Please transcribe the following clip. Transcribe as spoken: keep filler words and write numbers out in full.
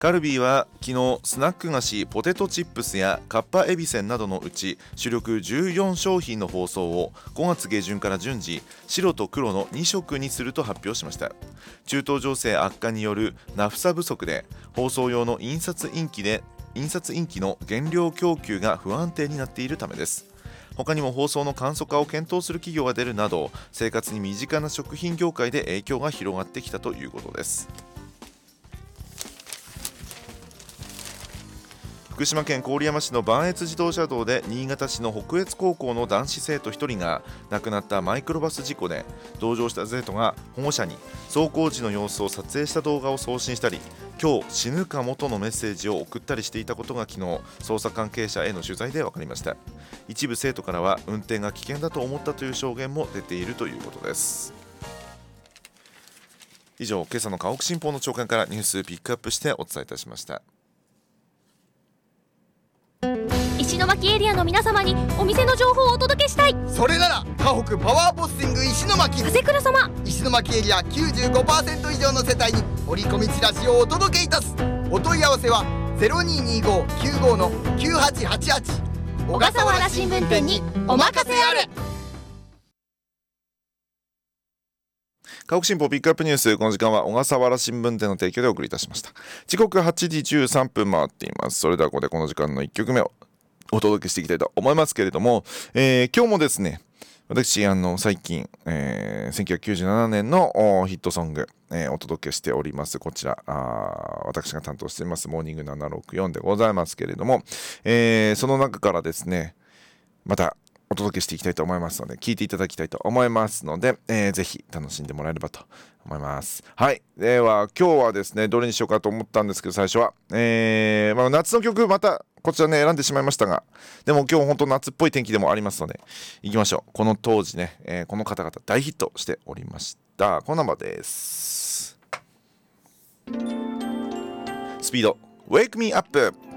カルビーは昨日スナック菓子ポテトチップスやカッパエビせんなどのうち主力じゅうよんしょうひんの包装をごがつげじゅんから順次白と黒のにしょくにすると発表しました。中東情勢悪化によるナフサ不足で包装用の印刷インキで印刷インキの原料供給が不安定になっているためです。他にも包装の簡素化を検討する企業が出るなど生活に身近な食品業界で影響が広がってきたということです。福島県郡山市の磐越自動車道で新潟市の北越高校の男子生徒ひとりが亡くなったマイクロバス事故で、同乗した生徒が保護者に走行時の様子を撮影した動画を送信したり、今日死ぬかもとのメッセージを送ったりしていたことが昨日捜査関係者への取材で分かりました。一部生徒からは運転が危険だと思ったという証言も出ているということです。以上、今朝の河北新報の朝刊からニュースピックアップしてお伝えいたしました。 石巻エリアの皆様にお店の情報をお届けしたい。 それなら河北パワーボスシング石巻風倉様、 石巻エリア きゅうじゅうごパーセント 以上の世帯に折り込みチラシをお届けいたす。お問い合わせは ゼロにーにーごーきゅうごー きゅうはちはちはち。 小笠原新聞店にお任せあれ。 河北新報ピックアップニュース、この時間は小笠原新聞店の提供でお送りいたしました。時刻はちじじゅうさんぷん回っています。それではここでこの時間のいっきょくめをお届けしていきたいと思いますけれども、えー、今日もですね、私あの最近、えー、せんきゅうひゃくきゅうじゅうななねんのヒットソング、えー、お届けしております。こちらあ私が担当していますモーニングななろくよんでございますけれども、えー、その中からですねまたお届けしていきたいと思いますので、聞いていただきたいと思いますので、えー、ぜひ楽しんでもらえればと思います。はい、では今日はですねどれにしようかと思ったんですけど、最初は、えーまあ、夏の曲またこちらね選んでしまいましたが、でも今日本当夏っぽい天気でもありますので行きましょう。この当時ね、えー、この方々大ヒットしておりました。このナンバーです。スピード Wake Me Up。